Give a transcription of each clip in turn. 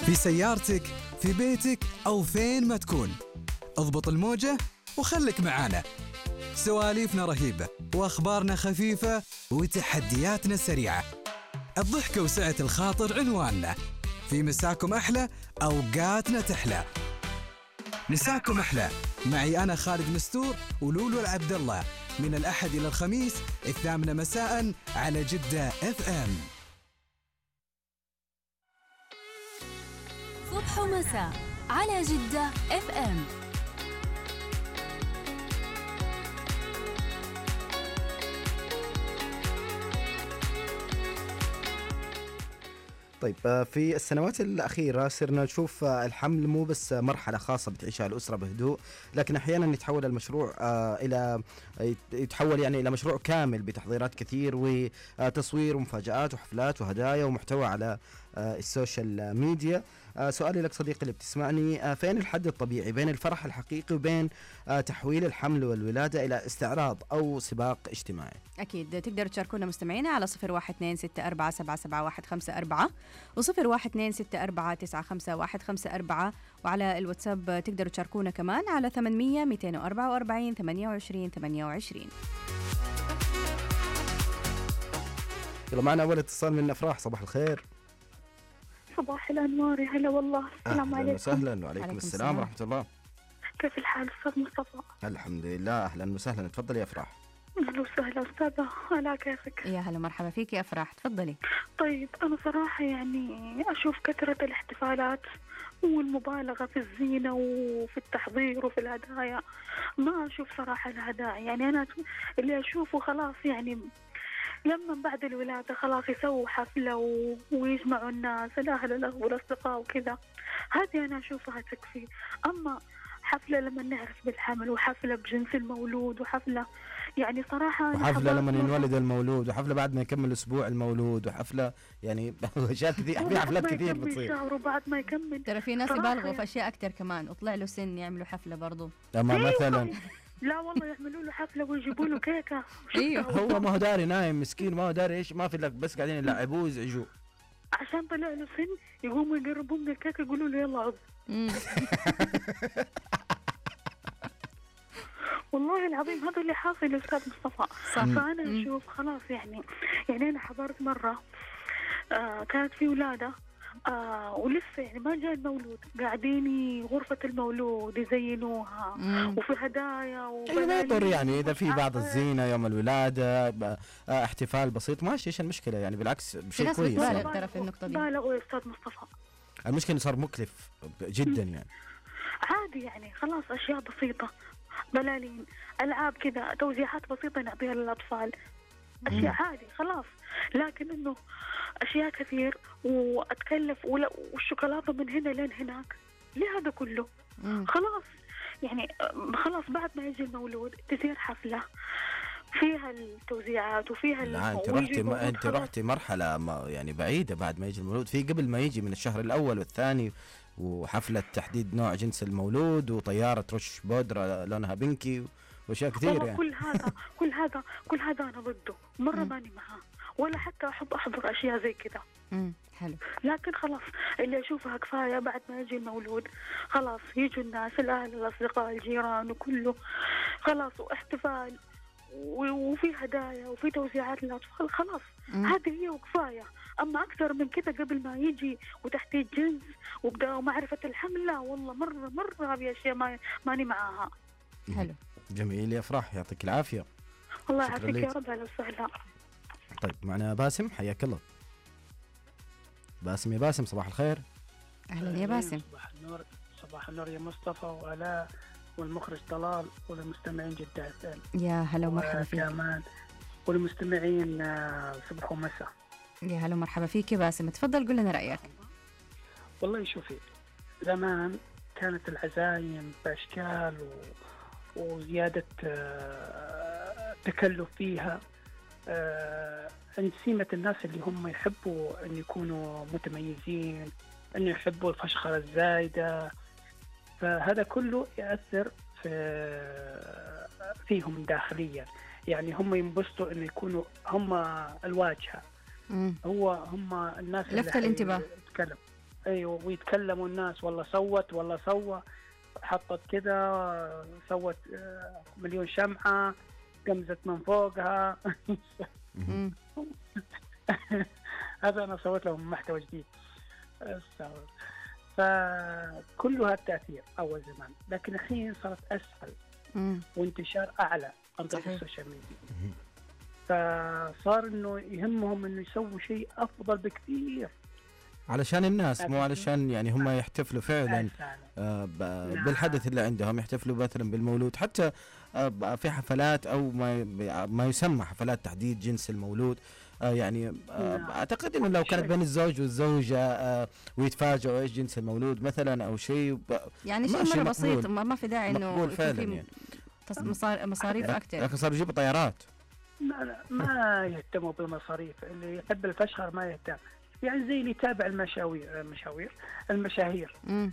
في سيارتك، في بيتك أو فين ما تكون. اضبط الموجة وخلك معانا. سواليفنا رهيبة وأخبارنا خفيفة وتحدياتنا سريعة. الضحكة وسعة الخاطر عنواننا. في مساكم أحلى، أوقاتنا تحلى. مساكم أحلى معي أنا خالد مستور ولولو العبد الله، من الأحد إلى الخميس 8 مساء على جدة FM. صبح ومساء على جدة FM. طيب، في السنوات الأخيرة صرنا نشوف الحمل مو بس مرحلة خاصة بتعيشها الأسرة بهدوء، لكن أحيانا يتحول المشروع إلى مشروع كامل بتحضيرات كثير وتصوير ومفاجآت وحفلات وهدايا ومحتوى على السوشيال ميديا. سؤالي لك صديقي اللي بتسمعني، فين الحد الطبيعي بين الفرح الحقيقي وبين تحويل الحمل والولادة إلى استعراض أو سباق اجتماعي؟ أكيد تقدروا تشاركونا مستمعينا على 0126477754 و0126495154، وعلى الواتساب تقدروا تشاركونا كمان على 800 244 28 28. يلا معنا أول اتصال من أفراح. صباح الخير. صباح الأنوار، هلا والله. السلام عليكم. وسهلا. وعليكم السلام ورحمة الله. كيف الحال أستاذ مصطفى؟ الحمد لله. أهلا وسهلا، تفضلي يا أفراح. أهلا وسهلا أستاذة، على كيفك؟ يا هلا مرحبا فيك يا أفراح، تفضلي. طيب أنا صراحة أشوف كثرة الاحتفالات والمبالغة في الزينة وفي التحضير وفي الهدايا، ما أشوف صراحة الهدايا. أنا اللي أشوفه خلاص لما بعد الولادة خلاص يسووا حفلة ويجمعوا الناس الأهل والأصدقاء وكذا، هذه أنا أشوفها تكفي. أما حفلة لما نعرف بالحمل، وحفلة بجنس المولود، وحفلة صراحة وحفلة لما ينولد المولود، وحفلة بعد ما يكمل أسبوع المولود، وحفلة أشياء كثير، في حفلات كثير بتصير. شهر وبعد ما يكمل. ترى في ناس يبالغوا في أشياء أكتر كمان، وطلع له سن يعملوا حفلة برضو. أما مثلا لا والله يعملوا له حفلة ويجيبوا له كيكة. ايوه، هو ما هو داري، نايم مسكين، ما هو داري ايش، ما في لك، بس قاعدين يلعبوه ويزعجوه عشان طلع له سن، يقوموا يقربوا من الكيكة يقولوا له يلا عض. والله العظيم هذا اللي حاصل يا أستاذ مصطفى. فأنا أشوف خلاص أنا حضرت مرة كانت في ولادة ولسه ما جاء المولود، قاعدين غرفة المولود يزينوها وفي هدايا ما يضر إذا في بعض الزينة يوم الولادة، احتفال بسيط، ماشي، ايش المشكلة؟ بالعكس شيء كويس. ترى في النقطة دي بالغوا يا أستاذ مصطفى. المشكلة صار مكلف جدا عادي خلاص أشياء بسيطة، بلالين، ألعاب كذا، توزيعات بسيطة نعطيها للأطفال، أشياء عادي خلاص. لكن إنه أشياء كثير وأتكلف والشوكولاتة من هنا لين هناك، ليه هذا كله؟ خلاص خلاص بعد ما يجي المولود تصير حفلة فيها التوزيعات وفيها لا أنت رحتي مرحلة بعيدة. بعد ما يجي المولود، في قبل ما يجي من الشهر الأول والثاني، وحفلة تحديد نوع جنس المولود، وطيارة رش بودرة لونها بنكي، واشياء كثير كل هذا انا ضده مره، ماني معاه، ولا حتى احب احضر اشياء زي كذا. حلو. لكن خلاص اللي اشوفها كفايه، بعد ما يجي المولود خلاص يجوا الناس، الاهل الاصدقاء الجيران وكله خلاص، واحتفال وفي هدايا وفي توزيعات للاطفال، خلاص هذه هي وكفايه. اما اكثر من كذا قبل ما يجي وتحديد جنس ومعرفه الحمل، لا والله مره هذه اشياء ماني معاها. حلو، جميل يا أفراح، يعطيك العافية. الله يعافيك يا رب. أهلا وسهلا. طيب معنا باسم، حياك الله. باسم، يا باسم صباح الخير. أهلا يا باسم. صباح النور يا مصطفى وعلاء والمخرج طلال والمستمعين جدة. يا هلا ومرحبا فيك. كمان والمستمعين صبح ومساء. يا هلا ومرحبا فيك يا باسم، تفضل قل لنا رأيك. والله شوفي، زمان كانت العزايم بأشكال وزيادة تكلف فيها عند سيمة الناس اللي هم يحبوا أن يكونوا متميزين، أن يحبوا الفشخرة الزايدة، فهذا كله يأثر فيهم داخليا. هم ينبسطوا أن يكونوا هم الواجهة، هم الناس لفت الانتباه. يتكلم. ايوه، ويتكلموا الناس والله سوت والله سوى، حطت كذا، سوت مليون شمعة، قمزت من فوقها. مم. هذا أنا سويت لهم محتوى جديد. فكلها التأثير أول زمان، لكن الحين صارت أسهل مم. وانتشار أعلى عن طريق صحيح. السوشيال ميديا. فصار إنه يهمهم إنه يسووا شيء أفضل بكثير علشان الناس، مو أكيد. علشان يعني هم يحتفلوا فعلا نعم. بالحدث اللي عندهم، يحتفلوا مثلا بالمولود، حتى في حفلات او ما يسمى حفلات تحديد جنس المولود. يعني اعتقد انه لو كانت بين الزوج والزوجه ويتفاجئوا ايش جنس المولود مثلا او شيء، يعني شيء ماشي مرة مقبول. بسيط، ما في داعي انه مقبول يكون فعلا في يعني. مصاريف اكثر. لكن صاروا يجيبوا طيارات. ما يهتموا بالمصاريف، اللي يحب الفشخر ما يهتم. يعني زي اللي يتابع المشاهير.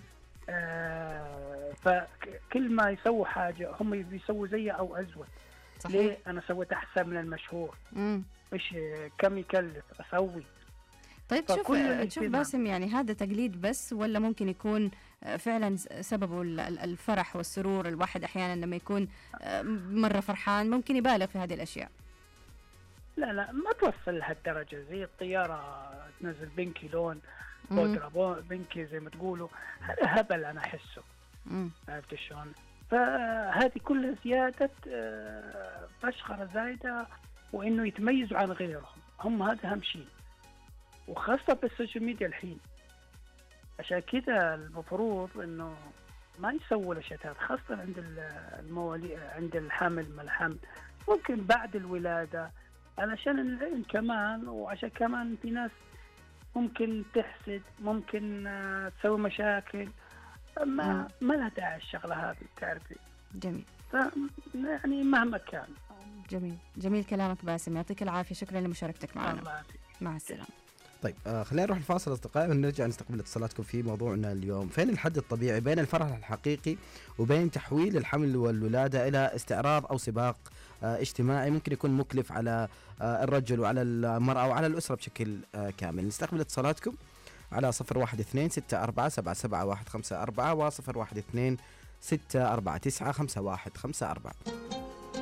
فكل ما يسووا حاجة هم بيسووا زيها أو أزود. صحيح. ليه أنا سويت أحسن من المشهور؟ إيش كم يكلف أسوي؟ طيب شوف باسم، يعني هذا تقليد بس ولا ممكن يكون فعلا سببه الفرح والسرور؟ الواحد أحيانا لما يكون مرة فرحان ممكن يبالغ في هذه الأشياء. لا ما توصل لهالدرجة. زي الطيارة تنزل بنكي لون بودرة بنكي زي ما تقولوا، هذا هبل أنا أحسه. عرفت شلون؟ فهذه كلها زيادة فشخرة زايدة، وإنه يتميزوا عن غيرهم، هم هذا أهم شيء، وخاصة بالسوشيال ميديا الحين. عشان كذا المفروض إنه ما يسووا الأشياء هذه، خاصة عند المواليد، عند الحمل ما الحمل، ممكن بعد الولادة، علشان العلم كمان، وعشان كمان في ناس ممكن تحسد، ممكن تسوي مشاكل. ما لها داعي الشغلة هذه، تعرفي. جميل. يعني مهما كان. جميل كلامك باسم، يعطيك العافية، شكرا لمشاركتك معنا. مع السلامة. طيب خلينا نروح الفاصل أصدقائي، ونرجع نستقبل اتصالاتكم في موضوعنا اليوم. فين الحد الطبيعي بين الفرح الحقيقي وبين تحويل الحمل والولادة إلى استعراض أو سباق اجتماعي ممكن يكون مكلف على الرجل وعلى المرأة وعلى الأسرة بشكل كامل؟ نستقبل اتصالاتكم على 012-64-77-154 و 012-649-5154.